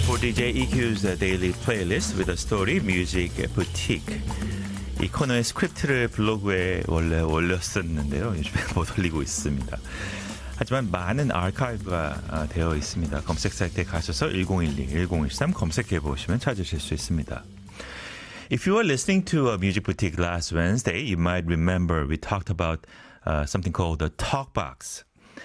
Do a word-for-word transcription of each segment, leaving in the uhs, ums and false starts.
for 디제이 이큐's Daily Playlist with a Story Music Boutique. 이 코너의 스크립트를 블로그에 원래 올렸었는데요. 요즘에 못 올리고 있습니다. 하지만 많은 아카이브가 되어 있습니다. 검색 사이트에 가셔서 일공일이, 일공일삼 검색해 보시면 찾으실 수 있습니다. If you were listening to a Music Boutique last Wednesday, you might remember we talked about uh, something called the Talkbox.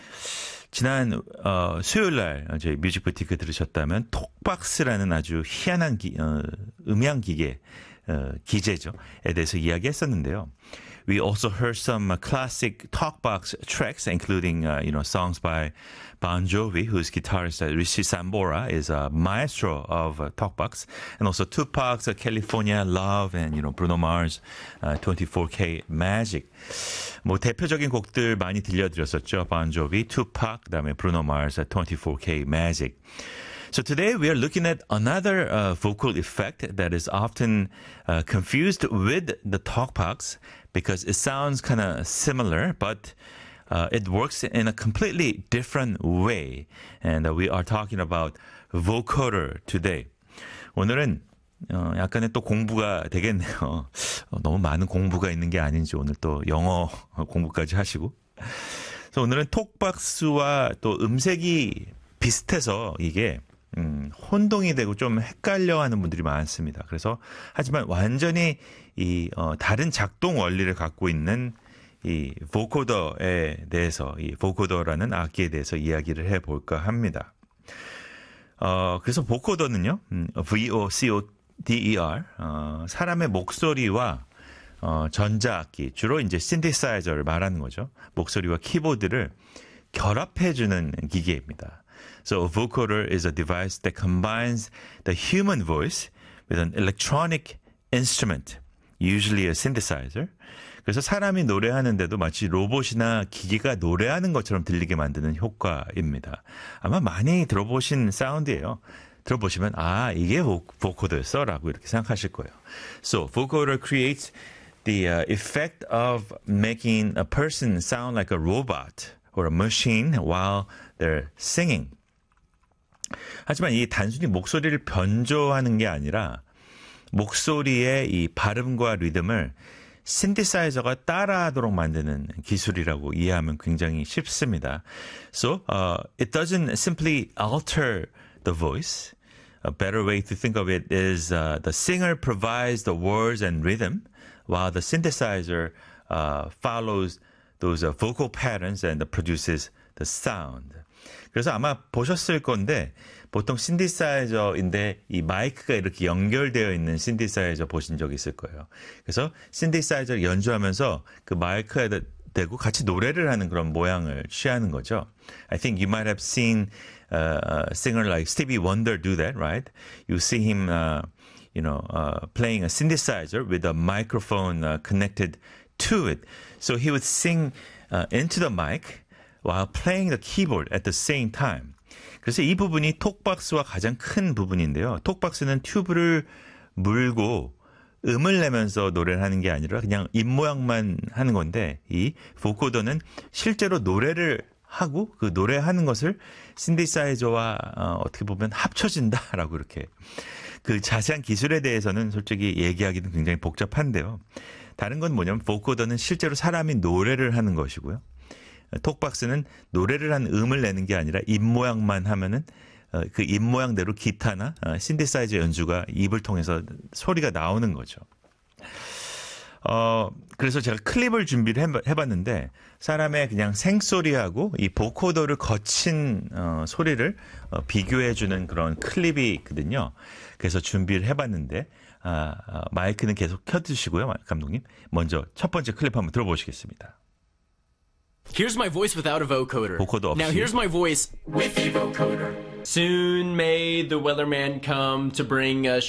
지난 어, 수요일 날 저희 뮤직 부티크 들으셨다면 톡박스라는 아주 희한한 기, 어, 음향 기계 어, 기재죠에 대해서 이야기했었는데요. We also heard some uh, classic talkbox tracks, including uh, you know songs by Bon Jovi, whose guitarist uh, Richie Sambora is a maestro of uh, talkbox, and also Tupac's uh, California Love, and you know Bruno Mars' uh, twenty-four K Magic. 뭐 대표적인 곡들 많이 들려드렸었죠. Bon Jovi, Tupac, 그다음에 Bruno Mars' uh, twenty-four K Magic. So today we are looking at another uh, vocal effect that is often uh, confused with the talkbox because it sounds kind of similar, but uh, it works in a completely different way. And uh, we are talking about vocoder today. 오늘은 어, 약간의 또 공부가 되겠네요. 어, 너무 많은 공부가 있는 게 아닌지 오늘 또 영어 공부까지 하시고. 그래서 오늘은 톡박스와 또 음색이 비슷해서 이게 음, 혼동이 되고 좀 헷갈려하는 분들이 많습니다. 그래서 하지만 완전히 이 어, 다른 작동 원리를 갖고 있는 이 보코더에 대해서 이 보코더라는 악기에 대해서 이야기를 해볼까 합니다. 어, 그래서 보코더는요, 음, V-O-C-O-D-E-R 어, 사람의 목소리와 어, 전자악기 주로 이제 신디사이저를 말하는 거죠. 목소리와 키보드를 결합해주는 기계입니다. So a vocoder is a device that combines the human voice with an electronic instrument, usually a synthesizer. 그래서 사람이 노래하는데도 마치 로봇이나 기계가 노래하는 것처럼 들리게 만드는 효과입니다. 아마 많이 들어보신 사운드예요. 들어보시면 아 이게 vocoder였어 라고 이렇게 생각하실 거예요. So vocoder creates the uh, effect of making a person sound like a robot or a machine while they're singing. 하지만 이 단순히 목소리를 변조하는 게 아니라 목소리의 이 발음과 리듬을 신디사이저가 따라하도록 만드는 기술이라고 이해하면 굉장히 쉽습니다. So uh, it doesn't simply alter the voice. A better way to think of it is uh, the singer provides the words and rhythm while the synthesizer uh, follows those uh, vocal patterns and produces the sound. 그래서 아마 보셨을 건데 보통 신디사이저인데 이 마이크가 이렇게 연결되어 있는 신디사이저 보신 적 있을 거예요. 그래서 신디사이저를 연주하면서 그 마이크에 대고 같이 노래를 하는 그런 모양을 취하는 거죠. I think you might have seen uh, a singer like Stevie Wonder do that, right? You see him, uh, you know, uh, playing a synthesizer with a microphone uh, connected to it. So he would sing uh, into the mic while playing the keyboard at the same time. 그래서 이 부분이 톡박스와 가장 큰 부분인데요. 톡박스는 튜브를 물고 음을 내면서 노래를 하는 게 아니라 그냥 입모양만 하는 건데 이 보코더는 실제로 노래를 하고 그 노래하는 것을 신디사이저와 어, 어떻게 보면 합쳐진다라고 이렇게 그 자세한 기술에 대해서는 솔직히 얘기하기는 굉장히 복잡한데요. 다른 건 뭐냐면 보코더는 실제로 사람이 노래를 하는 것이고요. 톡박스는 노래를 한 음을 내는 게 아니라 입 모양만 하면은 그 입 모양대로 기타나 신디사이저 연주가 입을 통해서 소리가 나오는 거죠. 어, 그래서 제가 클립을 준비를 해봤는데 사람의 그냥 생소리하고 이 보코더를 거친 어, 소리를 어, 비교해주는 그런 클립이 있거든요. 그래서 준비를 해봤는데 아, 아, 마이크는 계속 켜두시고요, 감독님. 먼저 첫 번째 클립 한번 들어보시겠습니다. Here's my voice without a vocoder. 보코더 없이. Now here's my voice with a vocoder. Soon may the weatherman come to bring us